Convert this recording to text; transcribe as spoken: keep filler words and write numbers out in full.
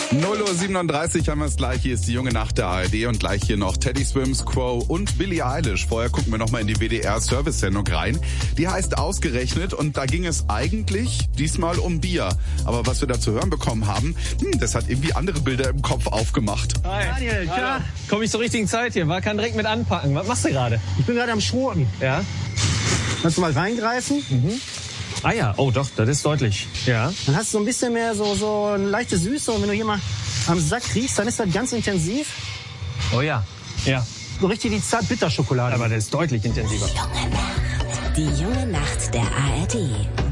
null Uhr siebenunddreißig haben wir es gleich. Hier ist die junge Nacht der A R D und gleich hier noch Teddy Swims, Quo und Billie Eilish. Vorher gucken wir nochmal in die W D R-Service-Sendung rein. Die heißt Ausgerechnet und da ging es eigentlich diesmal um Bier. Aber was wir da zu hören bekommen haben, hm, das hat irgendwie andere Bilder im Kopf aufgemacht. Hi. Daniel, klar. Komm ich zur richtigen Zeit hier, war kann direkt mit anpacken. Was machst du gerade? Ich bin gerade am Schroten. Ja. Kannst du mal reingreifen? Mhm. Ah ja, oh doch, das ist deutlich. Ja. Dann hast du so ein bisschen mehr so, so eine leichte Süße und wenn du hier mal am Sack riechst, dann ist das ganz intensiv. Oh ja, ja. So richtig die Zart-Bitter-Schokolade. Aber das ist deutlich intensiver. Die junge Nacht der A R D.